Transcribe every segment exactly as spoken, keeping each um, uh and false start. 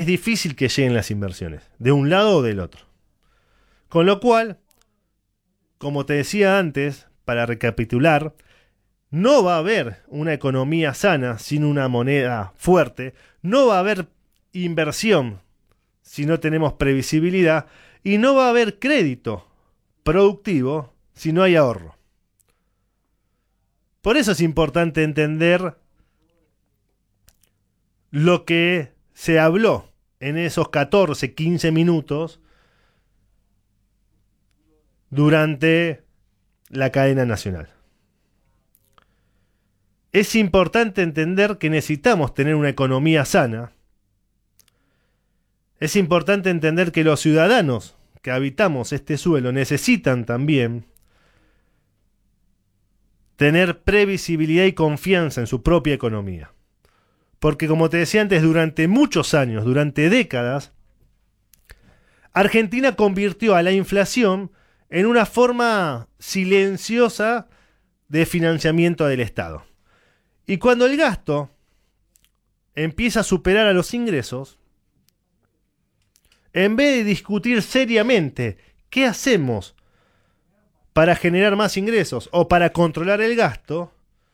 difícil que lleguen las inversiones, de un lado o del otro. Con lo cual, como te decía antes, para recapitular, no va a haber una economía sana sin una moneda fuerte, no va a haber inversión si no tenemos previsibilidad y no va a haber crédito productivo si no hay ahorro. Por eso es importante entender lo que se habló en esos catorce, quince minutos durante la cadena nacional. Es importante entender que necesitamos tener una economía sana. Es importante entender que los ciudadanos que habitamos este suelo necesitan también tener previsibilidad y confianza en su propia economía. Porque como te decía antes, durante muchos años, durante décadas, Argentina convirtió a la inflación en una forma silenciosa de financiamiento del Estado. Y cuando el gasto empieza a superar a los ingresos, en vez de discutir seriamente qué hacemos para generar más ingresos o para controlar el gasto,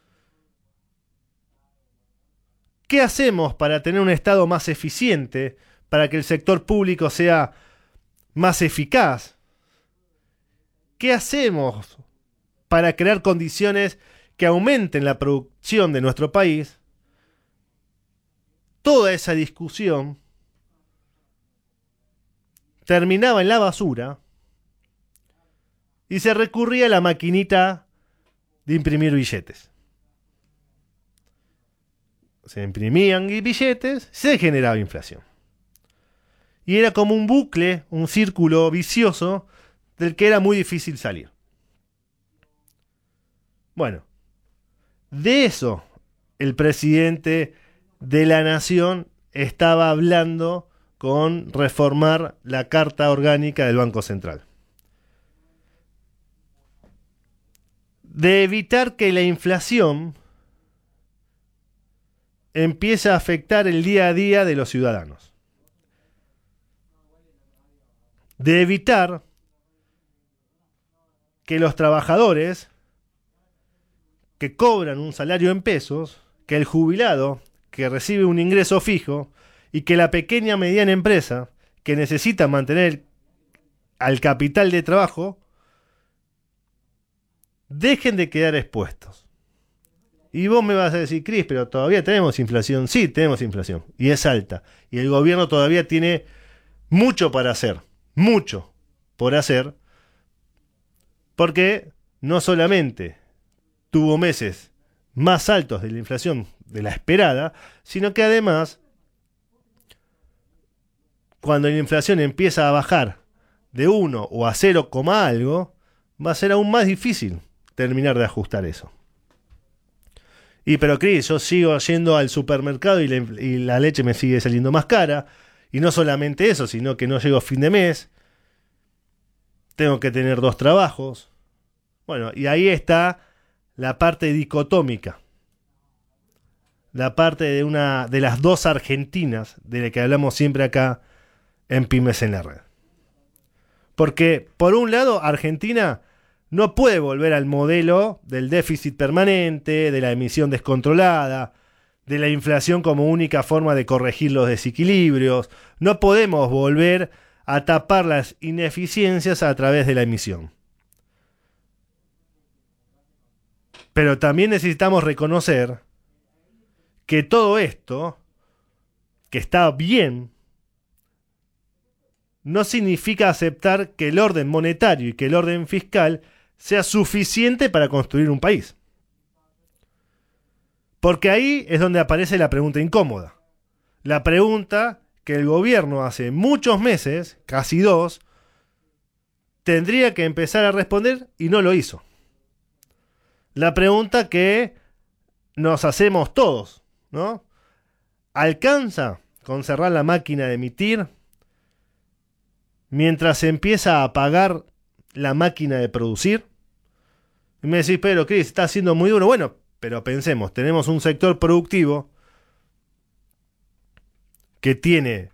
qué hacemos para tener un Estado más eficiente, para que el sector público sea más eficaz, qué hacemos para crear condiciones que aumenten la producción de nuestro país, toda esa discusión terminaba en la basura y se recurría a la maquinita de imprimir billetes. Se imprimían billetes, se generaba inflación. Y era como un bucle, un círculo vicioso del que era muy difícil salir. Bueno, de eso el presidente de la Nación estaba hablando con reformar la Carta Orgánica del Banco Central. De evitar que la inflación empiece a afectar el día a día de los ciudadanos. De evitar que los trabajadores que cobran un salario en pesos, que el jubilado que recibe un ingreso fijo y que la pequeña mediana empresa que necesita mantener al capital de trabajo dejen de quedar expuestos. Y vos me vas a decir, Cris, pero todavía tenemos inflación. Sí, tenemos inflación y es alta. Y el gobierno todavía tiene mucho para hacer, mucho por hacer, porque no solamente tuvo meses más altos de la inflación de la esperada, sino que además, cuando la inflación empieza a bajar de uno o a cero, algo, va a ser aún más difícil terminar de ajustar eso. Y pero Cris, yo sigo yendo al supermercado y la, y la leche me sigue saliendo más cara. Y no solamente eso, sino que no llego a fin de mes. Tengo que tener dos trabajos. Bueno, y ahí está la parte dicotómica. La parte de una de las dos Argentinas de la que hablamos siempre acá en Pymes en la Red. Porque, por un lado, Argentina no puede volver al modelo del déficit permanente, de la emisión descontrolada, de la inflación como única forma de corregir los desequilibrios. No podemos volver a tapar las ineficiencias a través de la emisión. Pero también necesitamos reconocer que todo esto, que está bien, no significa aceptar que el orden monetario y que el orden fiscal sea suficiente para construir un país. Porque ahí es donde aparece la pregunta incómoda. La pregunta que el gobierno hace muchos meses, casi dos, tendría que empezar a responder y no lo hizo. La pregunta que nos hacemos todos, ¿no? ¿Alcanza con cerrar la máquina de emitir mientras se empieza a apagar la máquina de producir? Y me decís, pero Cris, está siendo muy duro. Bueno, pero pensemos, tenemos un sector productivo que tiene